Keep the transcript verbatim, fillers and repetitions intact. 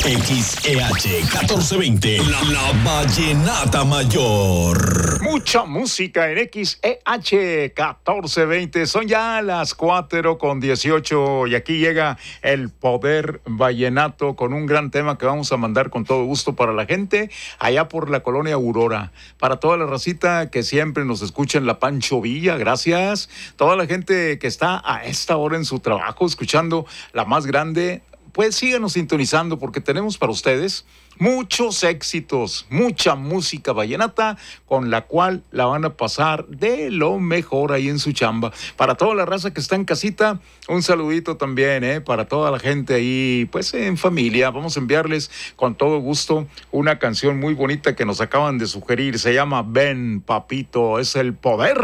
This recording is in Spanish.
X E H catorce veinte, la, la Vallenata Mayor. Mucha música en X E H catorce veinte. Son ya las cuatro con dieciocho y aquí llega el Poder Vallenato con un gran tema que vamos a mandar con todo gusto para la gente allá por la colonia Aurora. Para toda la racita que siempre nos escucha en la Pancho Villa, gracias. Toda la gente que está a esta hora en su trabajo escuchando la más grande, pues síganos sintonizando porque tenemos para ustedes muchos éxitos, mucha música vallenata con la cual la van a pasar de lo mejor ahí en su chamba. Para toda la raza que está en casita, un saludito también, ¿eh? Para toda la gente ahí, pues en familia, vamos a enviarles con todo gusto una canción muy bonita que nos acaban de sugerir. Se llama Ven, Papito, es el Poder